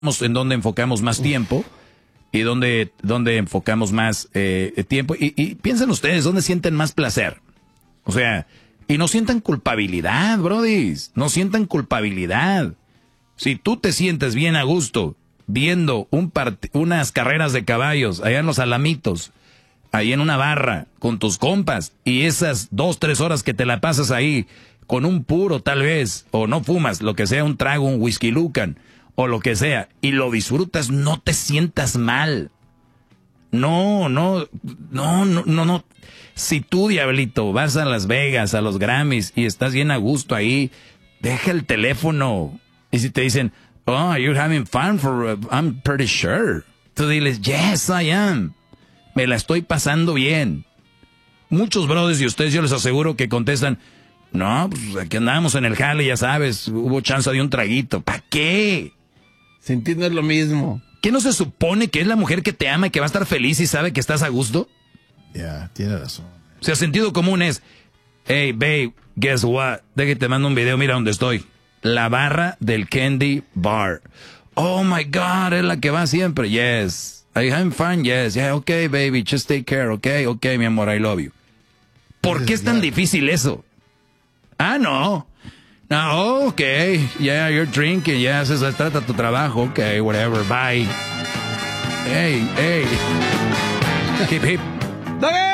en donde enfocamos más tiempo y donde enfocamos más tiempo. Y piensen ustedes, ¿dónde sienten más placer? O sea, y no sientan culpabilidad, brodis. No sientan culpabilidad. Si tú te sientes bien a gusto viendo unas carreras de caballos allá en los Alamitos, ahí en una barra, con tus compas, y esas 2-3 horas que te la pasas ahí, con un puro tal vez, o no fumas, lo que sea, un trago, un whisky lucan, o lo que sea, y lo disfrutas, no te sientas mal. No. Si tú, diablito, vas a Las Vegas, a los Grammys, y estás bien a gusto ahí, deja el teléfono. Y si te dicen, oh, you're having fun I'm pretty sure. Tú diles, yes, I am. Me la estoy pasando bien. Muchos brothers y ustedes, yo les aseguro que contestan, no, pues aquí andamos en el jale, ya sabes, hubo chance de un traguito. ¿Para qué? Sentir no es lo mismo. ¿Qué no se supone que es la mujer que te ama y que va a estar feliz y sabe que estás a gusto? Ya, tiene razón. O sea, sentido común es, hey, babe, guess what? Déjate, te mando un video, mira dónde estoy. La barra del Candy Bar. Oh my God, es la que va siempre. Yes. I having fun, yes. Yeah, okay, baby, just take care, okay, mi amor, I love you. ¿Por qué es tan difícil eso? Ah, no. No, okay, yeah, you're drinking, yeah, se trata tu trabajo, okay, whatever, bye. Hey. Hip, hip. ¡Dale!